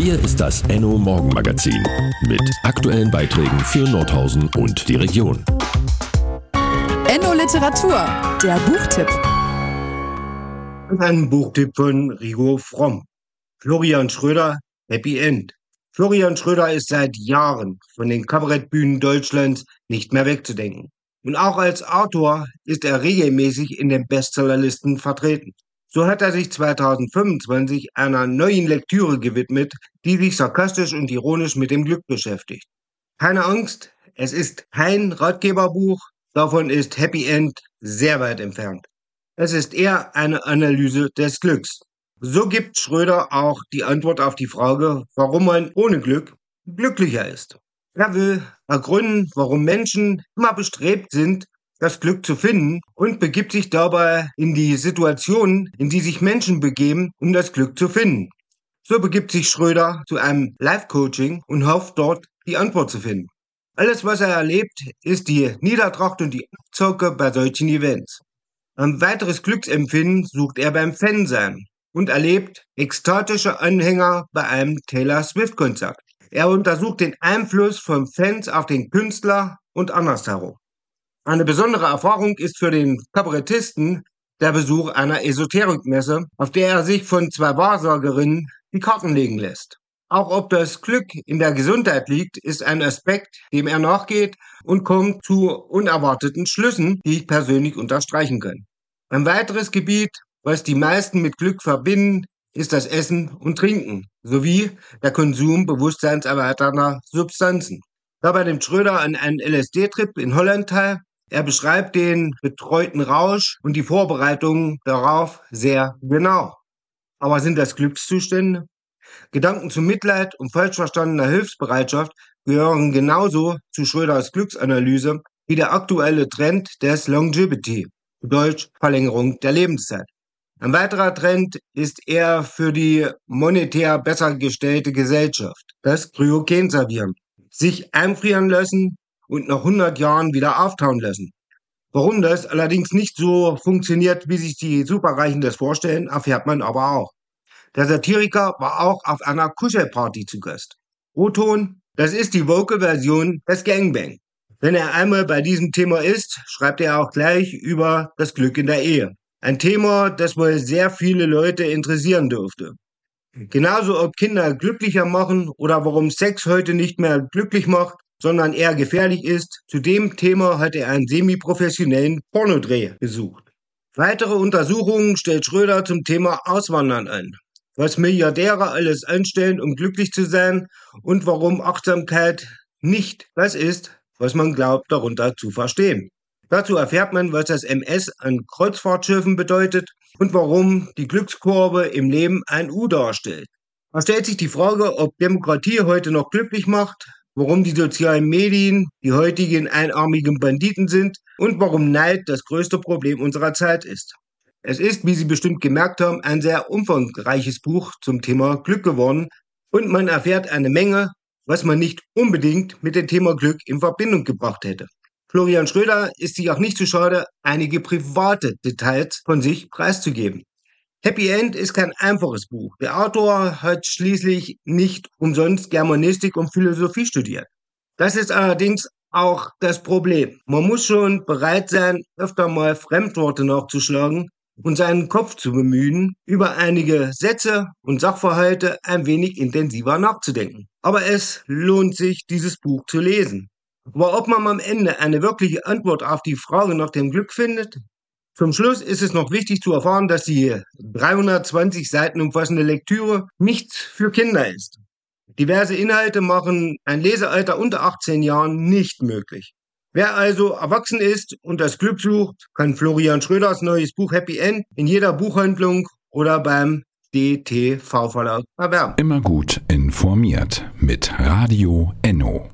Hier ist das Enno Morgenmagazin mit aktuellen Beiträgen für Nordhausen und die Region. Enno Literatur, der Buchtipp. Ein Buchtipp von Rigo Fromm. Florian Schröder, Happy End. Florian Schröder ist seit Jahren von den Kabarettbühnen Deutschlands nicht mehr wegzudenken. Und auch als Autor ist er regelmäßig in den Bestsellerlisten vertreten. So hat er sich 2025 einer neuen Lektüre gewidmet, die sich sarkastisch und ironisch mit dem Glück beschäftigt. Keine Angst, es ist kein Ratgeberbuch, davon ist Happy End sehr weit entfernt. Es ist eher eine Analyse des Glücks. So gibt Schröder auch die Antwort auf die Frage, warum man ohne Glück glücklicher ist. Er will ergründen, warum Menschen immer bestrebt sind, das Glück zu finden, und begibt sich dabei in die Situationen, in die sich Menschen begeben, um das Glück zu finden. So begibt sich Schröder zu einem Life-Coaching und hofft dort, die Antwort zu finden. Alles, was er erlebt, ist die Niedertracht und die Abzocke bei solchen Events. Ein weiteres Glücksempfinden sucht er beim Fansein und erlebt ekstatische Anhänger bei einem Taylor Swift-Konzert. Er untersucht den Einfluss von Fans auf den Künstler und andersherum. Eine besondere Erfahrung ist für den Kabarettisten der Besuch einer Esoterikmesse, auf der er sich von zwei Wahrsagerinnen die Karten legen lässt. Auch ob das Glück in der Gesundheit liegt, ist ein Aspekt, dem er nachgeht, und kommt zu unerwarteten Schlüssen, die ich persönlich unterstreichen kann. Ein weiteres Gebiet, was die meisten mit Glück verbinden, ist das Essen und Trinken, sowie der Konsum bewusstseinserweiternder Substanzen. Dabei nimmt Schröder an einem LSD-Trip in Holland teil. Er beschreibt den betreuten Rausch und die Vorbereitungen darauf sehr genau. Aber sind das Glückszustände? Gedanken zu Mitleid und falsch verstandener Hilfsbereitschaft gehören genauso zu Schröders Glücksanalyse wie der aktuelle Trend des Longevity, Deutsch Verlängerung der Lebenszeit. Ein weiterer Trend ist eher für die monetär besser gestellte Gesellschaft, das Kryogenservieren, sich einfrieren lassen und nach 100 Jahren wieder auftauen lassen. Warum das allerdings nicht so funktioniert, wie sich die Superreichen das vorstellen, erfährt man aber auch. Der Satiriker war auch auf einer Kuschelparty zu Gast. O-Ton, das ist die woke Version des Gangbang. Wenn er einmal bei diesem Thema ist, schreibt er auch gleich über das Glück in der Ehe. Ein Thema, das wohl sehr viele Leute interessieren dürfte. Genauso ob Kinder glücklicher machen oder warum Sex heute nicht mehr glücklich macht, sondern eher gefährlich ist, zu dem Thema hat er einen semi-professionellen Pornodreh besucht. Weitere Untersuchungen stellt Schröder zum Thema Auswandern an, was Milliardäre alles anstellen, um glücklich zu sein, und warum Achtsamkeit nicht das ist, was man glaubt, darunter zu verstehen. Dazu erfährt man, was das MS an Kreuzfahrtschiffen bedeutet und warum die Glückskurve im Leben ein U darstellt. Man stellt sich die Frage, ob Demokratie heute noch glücklich macht, warum die sozialen Medien die heutigen einarmigen Banditen sind und warum Neid das größte Problem unserer Zeit ist. Es ist, wie Sie bestimmt gemerkt haben, ein sehr umfangreiches Buch zum Thema Glück geworden, und man erfährt eine Menge, was man nicht unbedingt mit dem Thema Glück in Verbindung gebracht hätte. Florian Schröder ist sich auch nicht zu schade, einige private Details von sich preiszugeben. Happy End ist kein einfaches Buch. Der Autor hat schließlich nicht umsonst Germanistik und Philosophie studiert. Das ist allerdings auch das Problem. Man muss schon bereit sein, öfter mal Fremdworte nachzuschlagen und seinen Kopf zu bemühen, über einige Sätze und Sachverhalte ein wenig intensiver nachzudenken. Aber es lohnt sich, dieses Buch zu lesen. Aber ob man am Ende eine wirkliche Antwort auf die Frage nach dem Glück findet? Zum Schluss ist es noch wichtig zu erfahren, dass die 320 Seiten umfassende Lektüre nichts für Kinder ist. Diverse Inhalte machen ein Lesealter unter 18 Jahren nicht möglich. Wer also erwachsen ist und das Glück sucht, kann Florian Schröders neues Buch Happy End in jeder Buchhandlung oder beim DTV Verlag erwerben. Immer gut informiert mit Radio Enno.